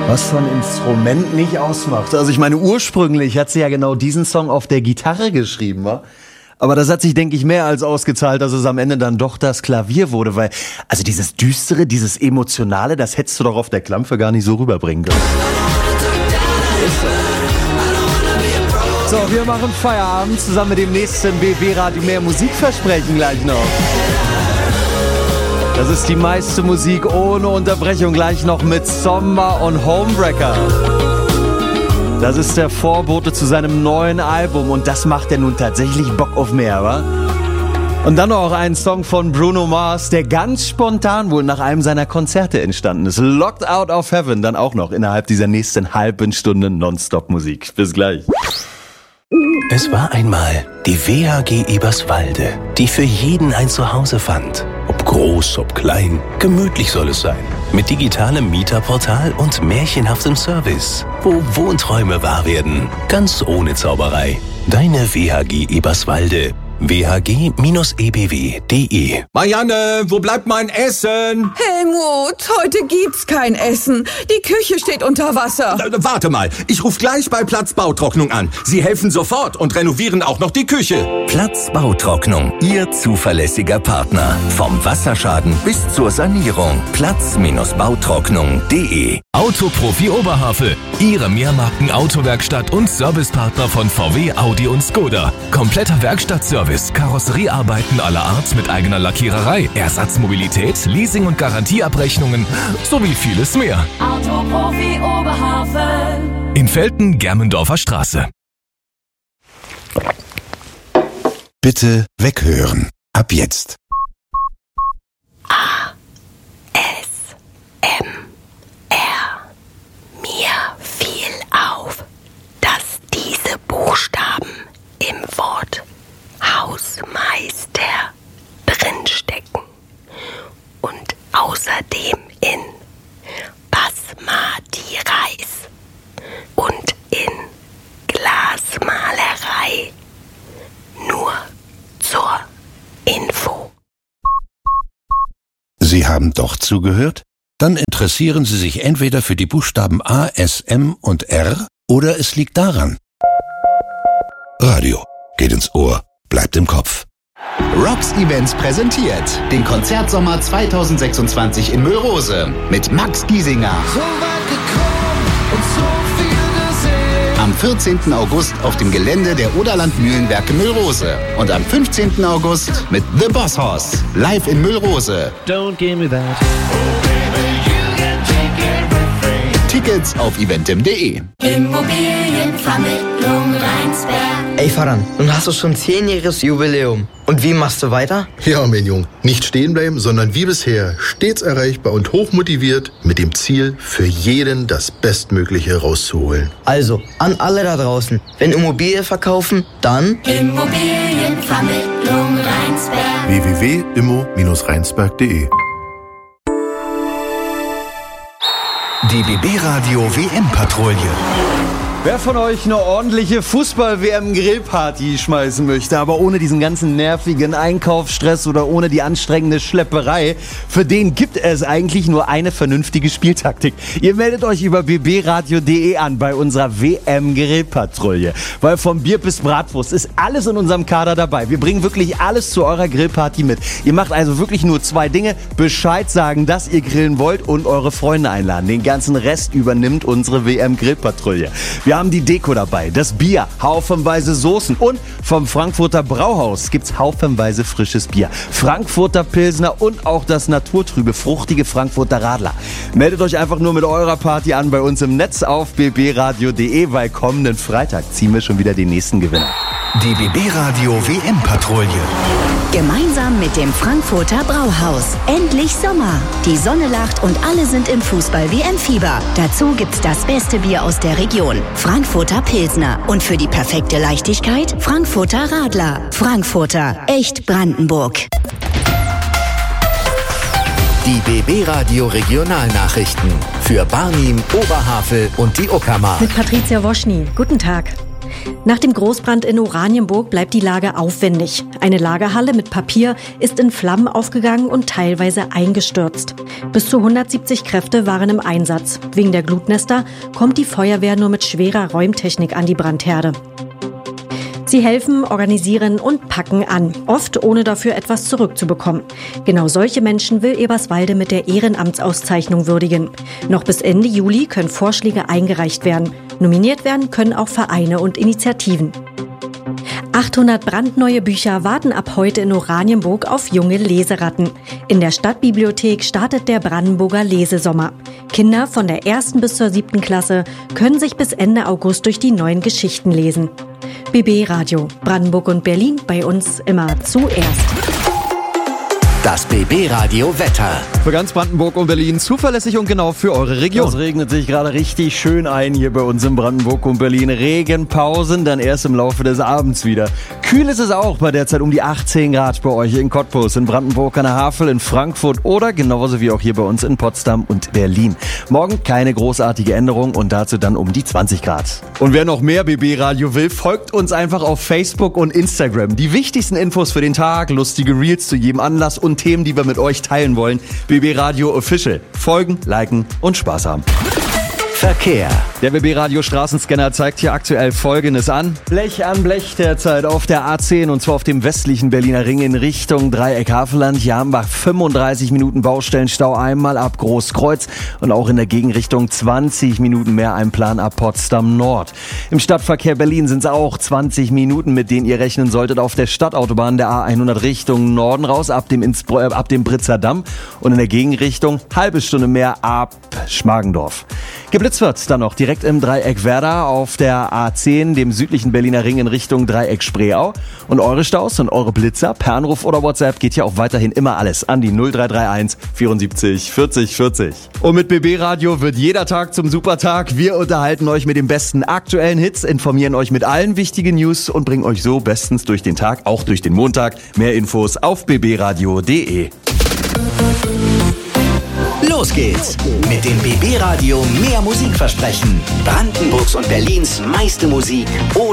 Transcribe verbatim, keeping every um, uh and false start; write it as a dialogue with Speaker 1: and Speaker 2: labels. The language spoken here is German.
Speaker 1: Was von Instrument nicht ausmacht. Also ich meine, ursprünglich hat sie ja genau diesen Song auf der Gitarre geschrieben, wa? Aber das hat sich, denke ich, mehr als ausgezahlt, dass es am Ende dann doch das Klavier wurde, weil, also dieses Düstere, dieses Emotionale, das hättest du doch auf der Klampfe gar nicht so rüberbringen können. So, wir machen Feierabend zusammen mit dem nächsten B B-Radio mehr Musikversprechen gleich noch. Das ist die meiste Musik ohne Unterbrechung, gleich noch mit Sommer und Homebreaker. Das ist der Vorbote zu seinem neuen Album und das macht er nun tatsächlich Bock auf mehr, wa? Und dann noch ein Song von Bruno Mars, der ganz spontan wohl nach einem seiner Konzerte entstanden ist. Locked Out of Heaven, dann auch noch innerhalb dieser nächsten halben Stunde Nonstop-Musik. Bis gleich.
Speaker 2: Es war einmal die W H G Eberswalde, die für jeden ein Zuhause fand. Ob groß, ob klein, gemütlich soll es sein. Mit digitalem Mieterportal und märchenhaftem Service, wo Wohnträume wahr werden, ganz ohne Zauberei. Deine W H G Eberswalde. w h g Bindestrich e b w punkt d e.
Speaker 3: Marianne, wo bleibt mein Essen?
Speaker 4: Helmut, heute gibt's kein Essen. Die Küche steht unter Wasser.
Speaker 3: Äh, warte mal, ich rufe gleich bei Platz Bautrocknung an. Sie helfen sofort und renovieren auch noch die Küche.
Speaker 2: Platz Bautrocknung, Ihr zuverlässiger Partner. Vom Wasserschaden bis zur Sanierung. Platz Bautrocknung punkt d e.
Speaker 5: Autoprofi Oberhavel, Ihre Mehrmarken-Autowerkstatt und Servicepartner von V W, Audi und Skoda. Kompletter Werkstattservice. Karosseriearbeiten aller Art mit eigener Lackiererei, Ersatzmobilität, Leasing- und Garantieabrechnungen sowie vieles mehr.
Speaker 6: Autoprofi Oberhavel.
Speaker 5: In Velten, Germendorfer Straße.
Speaker 7: Bitte weghören. Ab jetzt.
Speaker 8: A. S. M. R. Mir fiel auf, dass diese Buchstaben im Wort Hausmeister drinstecken und außerdem in Basmati Reis und in Glasmalerei. Nur zur Info.
Speaker 7: Sie haben doch zugehört? Dann interessieren Sie sich entweder für die Buchstaben A, S, M und R oder es liegt daran. Radio geht ins Ohr. Bleibt im Kopf.
Speaker 9: Rocks Events präsentiert den Konzertsommer zweitausendsechsundzwanzig in Müllrose mit Max Giesinger.
Speaker 10: So weit gekommen und so viel gesehen.
Speaker 9: Am vierzehnten August auf dem Gelände der Oderland Mühlenwerke Müllrose. Und am fünfzehnten August mit The Boss Hoss. Live in Müllrose.
Speaker 11: Don't give me that.
Speaker 10: Oh baby, you can take everything.
Speaker 9: Tickets auf eventim punkt de.
Speaker 6: Immobilienvermittlung Rheinsberg.
Speaker 12: Ey Faran, nun hast du schon zehnjähriges Jubiläum. Und wie machst du weiter?
Speaker 13: Ja, mein Jung, nicht stehen bleiben, sondern wie bisher stets erreichbar und hochmotiviert mit dem Ziel, für jeden das Bestmögliche rauszuholen.
Speaker 12: Also, an alle da draußen, wenn Immobilie verkaufen, dann
Speaker 6: Immobilienvermittlung Rheinsberg.
Speaker 13: w w w punkt immo Bindestrich rheinsberg punkt de.
Speaker 2: Die B B-Radio W M-Patrouille.
Speaker 1: Wer von euch eine ordentliche Fußball-W M-Grillparty schmeißen möchte, aber ohne diesen ganzen nervigen Einkaufsstress oder ohne die anstrengende Schlepperei, für den gibt es eigentlich nur eine vernünftige Spieltaktik. Ihr meldet euch über b b radio punkt de an bei unserer W M-Grillpatrouille. Weil vom Bier bis Bratwurst ist alles in unserem Kader dabei. Wir bringen wirklich alles zu eurer Grillparty mit. Ihr macht also wirklich nur zwei Dinge. Bescheid sagen, dass ihr grillen wollt und eure Freunde einladen. Den ganzen Rest übernimmt unsere W M-Grillpatrouille. Wir haben die Deko dabei, das Bier, haufenweise Soßen und vom Frankfurter Brauhaus gibt's haufenweise frisches Bier. Frankfurter Pilsner und auch das naturtrübe, fruchtige Frankfurter Radler. Meldet euch einfach nur mit eurer Party an bei uns im Netz auf b b radio punkt de, weil kommenden Freitag ziehen wir schon wieder den nächsten Gewinner.
Speaker 2: Die B B-Radio W M-Patrouille.
Speaker 14: Gemeinsam mit dem Frankfurter Brauhaus. Endlich Sommer. Die Sonne lacht und alle sind im Fußball-W M-Fieber. Dazu gibt's das beste Bier aus der Region. Frankfurter Pilsner. Und für die perfekte Leichtigkeit Frankfurter Radler. Frankfurter. Echt Brandenburg.
Speaker 15: Die B B-Radio Regionalnachrichten für Barnim, Oberhavel und die Uckermark.
Speaker 16: Mit Patricia Woschny. Guten Tag.
Speaker 11: Nach dem Großbrand in Oranienburg bleibt die Lage aufwendig. Eine Lagerhalle mit Papier ist in Flammen aufgegangen und teilweise eingestürzt. Bis zu hundertsiebzig Kräfte waren im Einsatz. Wegen der Glutnester kommt die Feuerwehr nur mit schwerer Räumtechnik an die Brandherde. Sie helfen, organisieren und packen an, oft ohne dafür etwas zurückzubekommen. Genau solche Menschen will Eberswalde mit der Ehrenamtsauszeichnung würdigen. Noch bis Ende Juli können Vorschläge eingereicht werden. Nominiert werden können auch Vereine und Initiativen. achthundert brandneue Bücher warten ab heute in Oranienburg auf junge Leseratten. In der Stadtbibliothek startet der Brandenburger Lesesommer. Kinder von der ersten bis zur siebten Klasse können sich bis Ende August durch die neuen Geschichten lesen. B B Radio, Brandenburg und Berlin, bei uns immer zuerst.
Speaker 15: Das B B Radio Wetter.
Speaker 1: Für ganz Brandenburg und Berlin zuverlässig und genau für eure Region. Es regnet sich gerade richtig schön ein hier bei uns in Brandenburg und Berlin. Regenpausen dann erst im Laufe des Abends wieder. Kühl ist es auch bei derzeit um die achtzehn Grad bei euch in Cottbus, in Brandenburg an der Havel, in Frankfurt oder genauso wie auch hier bei uns in Potsdam und Berlin. Morgen keine großartige Änderung und dazu dann um die zwanzig Grad. Und wer noch mehr B B Radio will, folgt uns einfach auf Facebook und Instagram. Die wichtigsten Infos für den Tag, lustige Reels zu jedem Anlass und Themen, die wir mit euch teilen wollen. B B Radio Official. Folgen, liken und Spaß haben.
Speaker 15: Verkehr.
Speaker 1: Der B B Radio Straßenscanner zeigt hier aktuell Folgendes an. Blech an Blech derzeit auf der A zehn und zwar auf dem westlichen Berliner Ring in Richtung Dreieck Havelland. Hier haben wir fünfunddreißig Minuten Baustellenstau einmal ab Großkreuz und auch in der Gegenrichtung zwanzig Minuten mehr Einplan ab Potsdam Nord. Im Stadtverkehr Berlin sind es auch zwanzig Minuten, mit denen ihr rechnen solltet auf der Stadtautobahn der A hundert Richtung Norden raus ab dem, Innsbru- äh, ab dem Britzer Damm und in der Gegenrichtung halbe Stunde mehr ab Schmargendorf. Geblitzt wird dann noch direkt im Dreieck Werder auf der A zehn, dem südlichen Berliner Ring in Richtung Dreieck Spreeau. Und eure Staus und eure Blitzer per Anruf oder WhatsApp geht ja auch weiterhin immer alles an die null drei drei eins vierundsiebzig vierzig vierzig. Und mit B B Radio wird jeder Tag zum Supertag. Wir unterhalten euch mit den besten aktuellen Hits, informieren euch mit allen wichtigen News und bringen euch so bestens durch den Tag, auch durch den Montag. Mehr Infos auf b b radio punkt d e.
Speaker 15: Los geht's mit dem B B Radio mehr Musik versprechen. Brandenburgs und Berlins meiste Musik ohne